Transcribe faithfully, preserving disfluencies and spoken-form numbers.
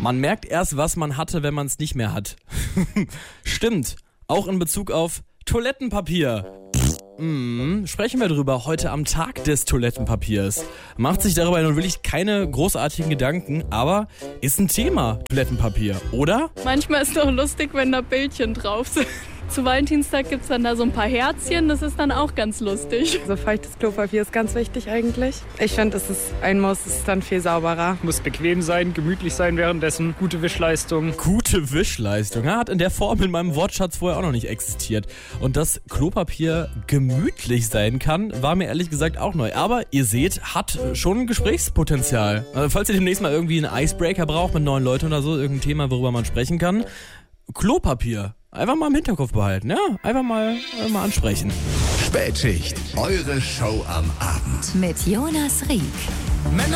Man merkt erst, was man hatte, wenn man es nicht mehr hat. Stimmt. Auch in Bezug auf Toilettenpapier. Mm, sprechen wir drüber heute am Tag des Toilettenpapiers. Macht sich darüber nun wirklich keine großartigen Gedanken, aber ist ein Thema, Toilettenpapier, oder? Manchmal ist es doch lustig, wenn da Bildchen drauf sind. Zu Valentinstag gibt es dann da so ein paar Herzchen, das ist dann auch ganz lustig. So feuchtes Klopapier ist ganz wichtig eigentlich. Ich finde, es ist ein Muss, es ist dann viel sauberer. Muss bequem sein, gemütlich sein währenddessen, gute Wischleistung. Gute Wischleistung, ja, hat in der Form in meinem Wortschatz vorher auch noch nicht existiert. Und dass Klopapier gemütlich sein kann, war mir ehrlich gesagt auch neu. Aber ihr seht, hat schon ein Gesprächspotenzial. Also falls ihr demnächst mal irgendwie einen Icebreaker braucht mit neuen Leuten oder so, irgendein Thema, worüber man sprechen kann, Klopapier. Einfach mal im Hinterkopf behalten, ja? Einfach mal, äh, mal ansprechen. Spätschicht, eure Show am Abend. Mit Jonas Rieck.